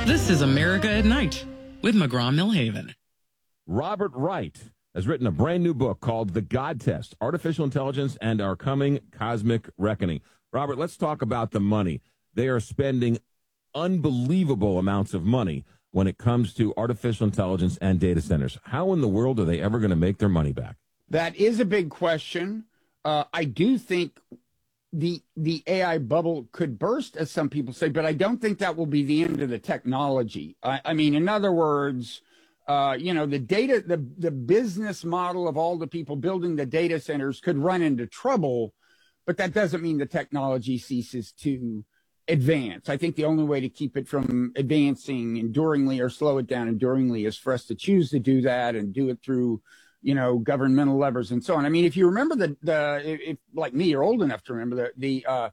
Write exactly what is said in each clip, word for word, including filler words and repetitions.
This is America at Night with McGraw-Millhaven. Robert Wright has written a brand new book called The God Test, Artificial Intelligence and Our Coming Cosmic Reckoning. Robert, let's talk about the money. They are spending unbelievable amounts of money when it comes to artificial intelligence and data centers. How in the world are they ever going to make their money back? That is a big question. Uh, I do think the the A I bubble could burst, as some people say, but I don't think that will be the end of the technology. I, I mean, in other words, uh, you know, the data, the the business model of all the people building the data centers could run into trouble, but that doesn't mean the technology ceases to advance. I think the only way to keep it from advancing enduringly or slow it down enduringly is for us to choose to do that and do it through, you know, governmental levers and so on. I mean, if you remember the, the if like me, you're old enough to remember the, the uh,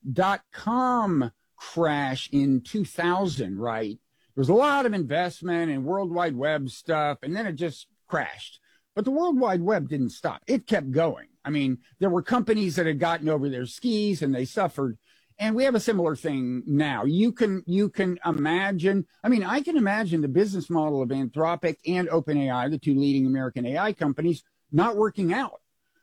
dot-com crash in two thousand, right? There was a lot of investment in World Wide Web stuff, and then it just crashed. But the World Wide Web didn't stop. It kept going. I mean, there were companies that had gotten over their skis and they suffered. And we have a similar thing now. You can you can imagine, I mean, I can imagine the business model of Anthropic and OpenAI, the two leading American A I companies, not working out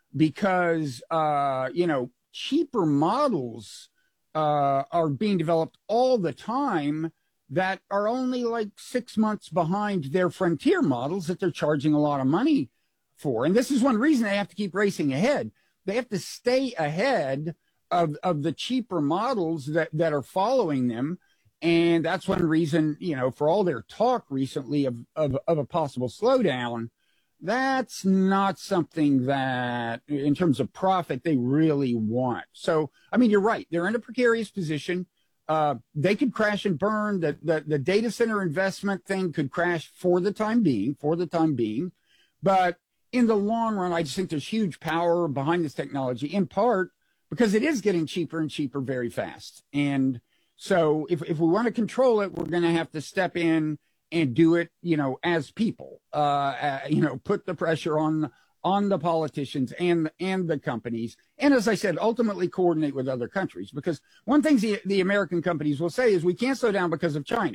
because, uh, you know, cheaper models uh, are being developed all the time that are only like six months behind their frontier models that they're charging a lot of money for. And this is one reason they have to keep racing ahead. They have to stay ahead of of the cheaper models that, that are following them. And that's one reason, you know, for all their talk recently of, of, of a possible slowdown, that's not something that, in terms of profit, they really want. So, I mean, you're right. They're in a precarious position. Uh, they could crash and burn. The, the, the data center investment thing could crash for the time being, for the time being. But in the long run, I just think there's huge power behind this technology, in part because it is getting cheaper and cheaper very fast. And so if, if we want to control it, we're going to have to step in and do it, you know, as people, uh, uh, you know, put the pressure on, on the politicians and, and the companies. And as I said, ultimately coordinate with other countries, because one thing the, the American companies will say is we can't slow down because of China.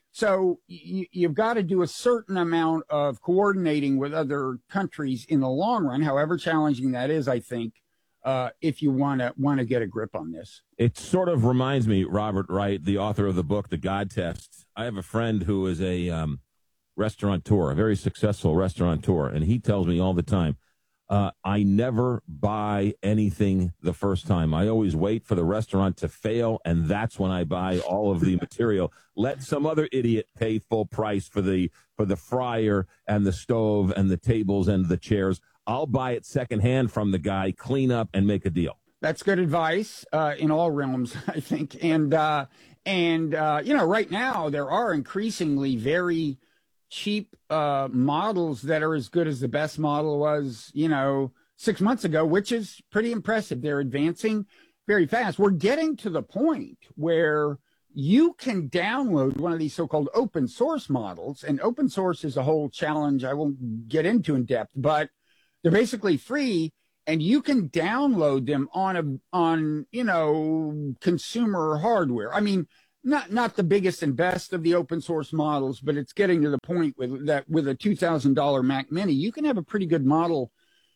So you, you've got to do a certain amount of coordinating with other countries in the long run, however challenging that is, I think. Uh, if you want to want to get a grip on this. It sort of reminds me, Robert Wright, the author of the book, The God Test. I have a friend who is a um, restaurateur, a very successful restaurateur, and he tells me all the time, uh, I never buy anything the first time. I always wait for the restaurant to fail, and that's when I buy all of the material. Let some other idiot pay full price for the for the fryer and the stove and the tables and the chairs. I'll buy it secondhand from the guy, clean up, and make a deal. That's good advice uh, in all realms, I think. And, uh, and uh, you know, right now there are increasingly very cheap uh, models that are as good as the best model was, you know, six months ago, which is pretty impressive. They're advancing very fast. We're getting to the point where you can download one of these so-called open source models. And open source is a whole challenge I won't get into in depth, but they're basically free, and you can download them on a on you know consumer hardware. I mean, not not the biggest and best of the open source models, but it's getting to the point with that with a two thousand dollar Mac Mini, you can have a pretty good model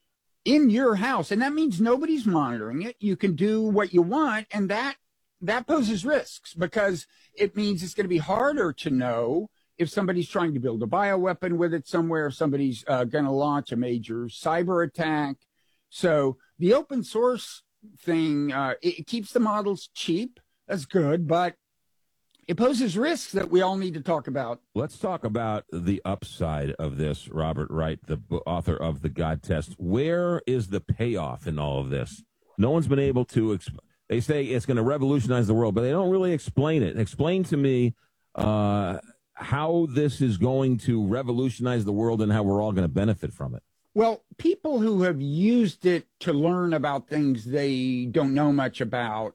in your house, and that means nobody's monitoring it. You can do what you want, and that that poses risks because it means it's going to be harder to know if somebody's trying to build a bioweapon with it somewhere, if somebody's uh, going to launch a major cyber attack. So the open source thing, uh, it, it keeps the models cheap. That's good, but it poses risks that we all need to talk about. Let's talk about the upside of this, Robert Wright, the author of The God Test. Where is the payoff in all of this? No one's been able to exp- they say it's going to revolutionize the world, but they don't really explain it. Explain to me uh, how this is going to revolutionize the world and how we're all going to benefit from it. Well, people who have used it to learn about things they don't know much about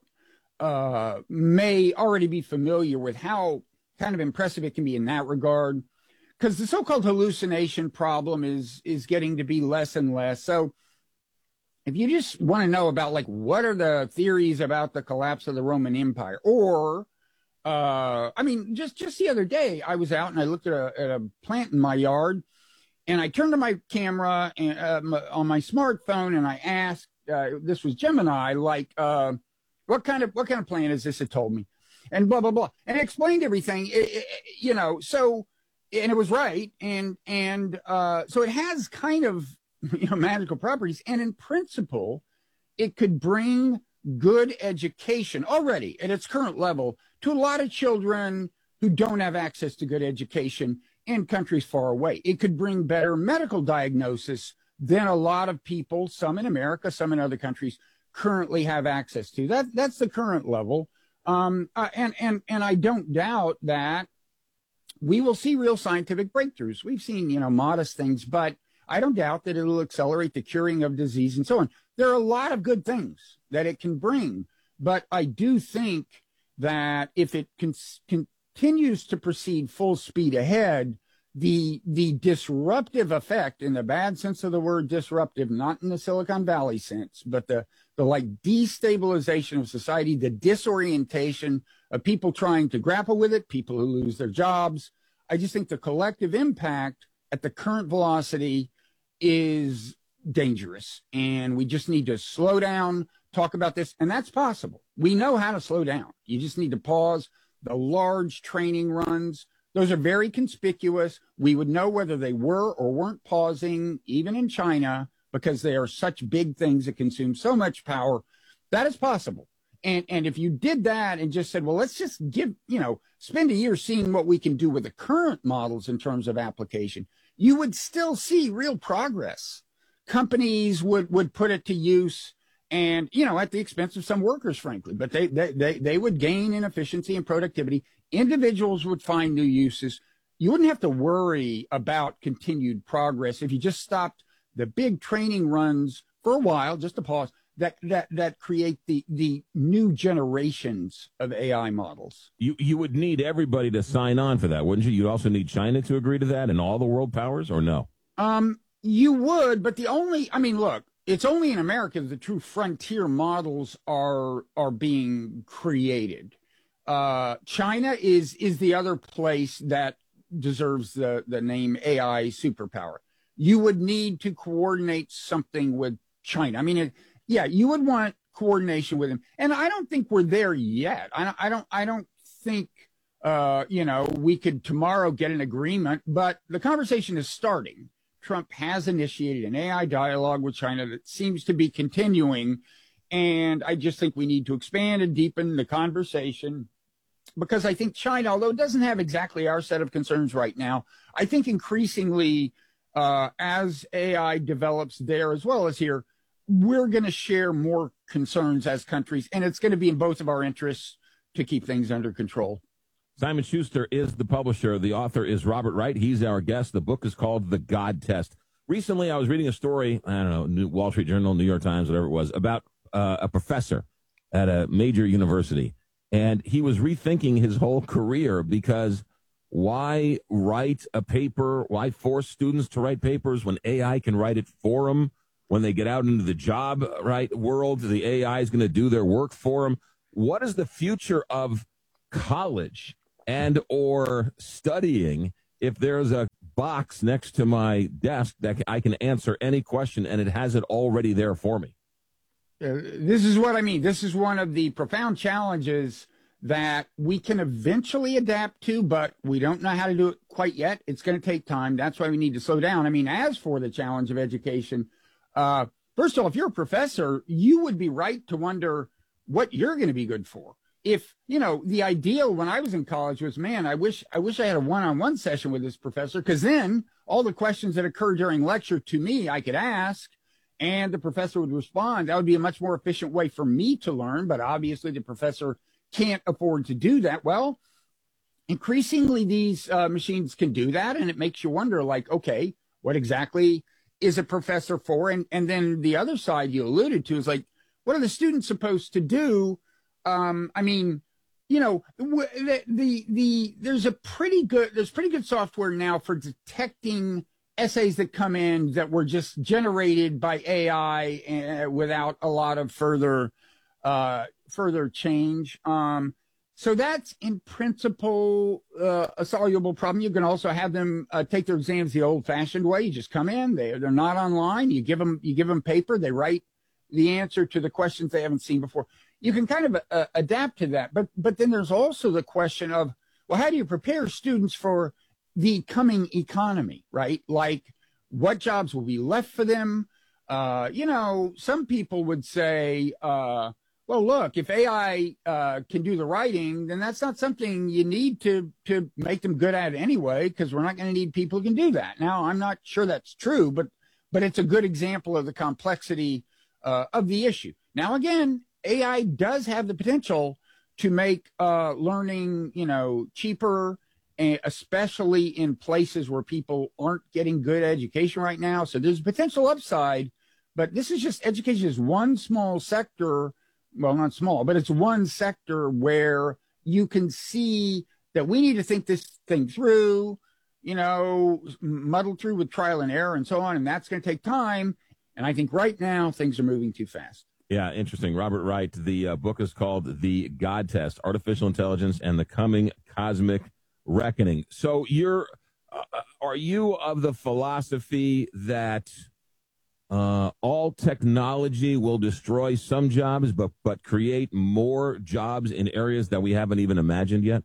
uh, may already be familiar with how kind of impressive it can be in that regard, because the so-called hallucination problem is is getting to be less and less. So if you just want to know about, like, what are the theories about the collapse of the Roman Empire, or Uh, I mean, just just the other day, I was out and I looked at a, at a plant in my yard, and I turned to my camera and uh, m- on my smartphone, and I asked, uh, this was Gemini, like, uh, what kind of what kind of plant is this? It told me, and blah blah blah, and it explained everything. It, it, you know, so and it was right, and and uh, so it has kind of you know magical properties, and in principle, it could bring good education already at its current level to a lot of children who don't have access to good education in countries far away. It could bring better medical diagnosis than a lot of people, some in America, some in other countries, currently have access to. That that's the current level, um, uh, and and and I don't doubt that we will see real scientific breakthroughs. We've seen you know modest things, but I don't doubt that it'll accelerate the curing of disease and so on. There are a lot of good things that it can bring, but I do think that if it con- continues to proceed full speed ahead, the the disruptive effect, in the bad sense of the word disruptive, not in the Silicon Valley sense, but the the like destabilization of society, the disorientation of people trying to grapple with it, people who lose their jobs. I just think the collective impact at the current velocity is dangerous, and we just need to slow down, talk about this, and that's possible. We know how to slow down. You just need to pause the large training runs. Those are very conspicuous. We would know whether they were or weren't pausing, even in China, because they are such big things that consume so much power. That is possible. And and if you did that and just said, well, let's just give, you know, spend a year seeing what we can do with the current models in terms of application, you would still see real progress. Companies would, would put it to use, and, you know, at the expense of some workers, frankly, but they, they, they, they would gain in efficiency and productivity. Individuals would find new uses. You wouldn't have to worry about continued progress if you just stopped the big training runs for a while, just to pause, that, that, that create the, the new generations of A I models. You, you would need everybody to sign on for that, wouldn't you? You'd also need China to agree to that and all the world powers, or no? Um, you would, but the only, I mean, look, it's only in America that the true frontier models are are being created. Uh, China is is the other place that deserves the, the name A I superpower. You would need to coordinate something with China. I mean, it, yeah, you would want coordination with them, and I don't think we're there yet. I don't, I don't, I don't think uh, you know we could tomorrow get an agreement, but the conversation is starting. Trump has initiated an A I dialogue with China that seems to be continuing. And I just think we need to expand and deepen the conversation, because I think China, although it doesn't have exactly our set of concerns right now, I think increasingly uh, as A I develops there as well as here, we're going to share more concerns as countries. And it's going to be in both of our interests to keep things under control. Simon Schuster is the publisher. The author is Robert Wright. He's our guest. The book is called The God Test. Recently, I was reading a story, I don't know, New, Wall Street Journal, New York Times, whatever it was, about uh, a professor at a major university. And he was rethinking his whole career, because why write a paper? Why force students to write papers when A I can write it for them? When they get out into the job right world, the A I is going to do their work for them. What is the future of college and or studying if there's a box next to my desk that I can answer any question and it has it already there for me? Uh, this is what I mean. This is one of the profound challenges that we can eventually adapt to, but we don't know how to do it quite yet. It's going to take time. That's why we need to slow down. I mean, as for the challenge of education, uh, first of all, if you're a professor, you would be right to wonder what you're going to be good for. If, you know, the ideal when I was in college was, man, I wish I wish I had a one-on-one session with this professor, because then all the questions that occur during lecture to me, I could ask, and the professor would respond. That would be a much more efficient way for me to learn, but obviously the professor can't afford to do that. Well, increasingly these uh, machines can do that, and it makes you wonder, like, okay, what exactly is a professor for? And and then the other side you alluded to is like, what are the students supposed to do? Um, I mean, you know, the, the the there's a pretty good there's pretty good software now for detecting essays that come in that were just generated by A I uh, without a lot of further uh, further change. Um, So that's in principle uh, a soluble problem. You can also have them uh, take their exams the old-fashioned way. You just come in; they they're not online. You give them you give them paper. They write the answer to the questions they haven't seen before. You can kind of uh, adapt to that. But but then there's also the question of, well, how do you prepare students for the coming economy, right? Like, what jobs will be left for them? Uh, you know, some people would say. Uh, Well, look, if A I uh, can do the writing, then that's not something you need to to make them good at anyway, because we're not going to need people who can do that. Now, I'm not sure that's true, but but it's a good example of the complexity uh, of the issue. Now, again, A I does have the potential to make uh, learning, you know, cheaper, and especially in places where people aren't getting good education right now. So there's potential upside, but this is just education is one small sector. Well, not small, but it's one sector where you can see that we need to think this thing through, you know, muddle through with trial and error and so on. And that's going to take time. And I think right now things are moving too fast. Yeah, interesting. Robert Wright, the uh, book is called The God Test, Artificial Intelligence and the Coming Cosmic Reckoning. So you're, uh, are you of the philosophy that Uh, all technology will destroy some jobs, but but create more jobs in areas that we haven't even imagined yet?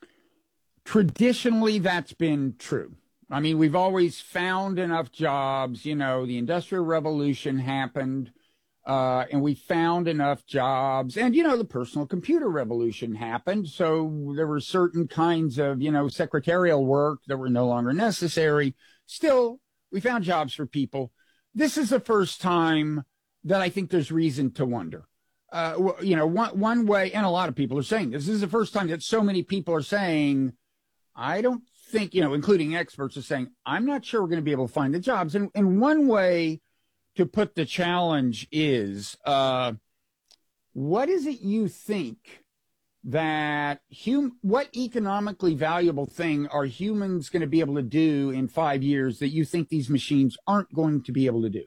Traditionally, that's been true. I mean, we've always found enough jobs. You know, the Industrial Revolution happened, uh, and we found enough jobs. And, you know, the personal computer revolution happened. So there were certain kinds of, you know, secretarial work that were no longer necessary. Still, we found jobs for people. This is the first time that I think there's reason to wonder. Uh, you know, one, one way, and a lot of people are saying this, this is the first time that so many people are saying, I don't think, you know, including experts are saying, I'm not sure we're going to be able to find the jobs. And, and one way to put the challenge is, uh, what is it you think that hum- what economically valuable thing are humans going to be able to do in five years that you think these machines aren't going to be able to do?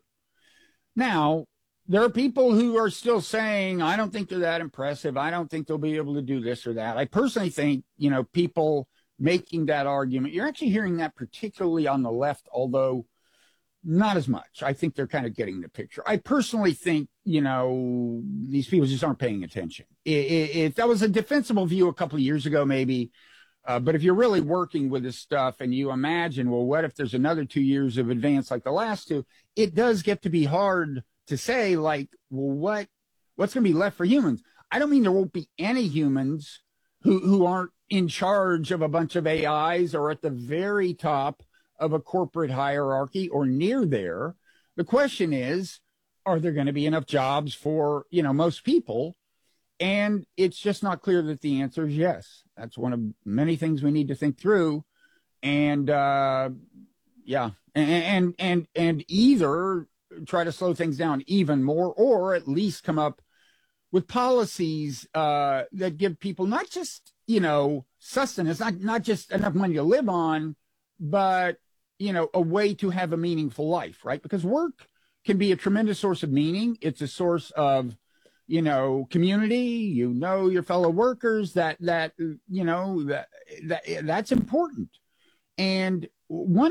Now, there are people who are still saying, I don't think they're that impressive. I don't think they'll be able to do this or that. I personally think, you know, people making that argument, you're actually hearing that particularly on the left, although not as much. I think they're kind of getting the picture. I personally think, you know, these people just aren't paying attention. If that was a defensible view a couple of years ago, maybe. Uh, but if you're really working with this stuff and you imagine, well, what if there's another two years of advance like the last two? It does get to be hard to say, like, well, what what's going to be left for humans? I don't mean there won't be any humans who, who aren't in charge of a bunch of A Is or at the very top of a corporate hierarchy or near there. The question is, are there going to be enough jobs for, you know, most people? And it's just not clear that the answer is yes. That's one of many things we need to think through. And, uh, yeah, and, and, and, and either try to slow things down even more, or at least come up with policies, uh, that give people not just, you know, sustenance, not, not just enough money to live on, but, you know, a way to have a meaningful life, right? Because work can be a tremendous source of meaning. It's a source of, you know, community, you know, your fellow workers, that, that, you know, that, that that's important. And one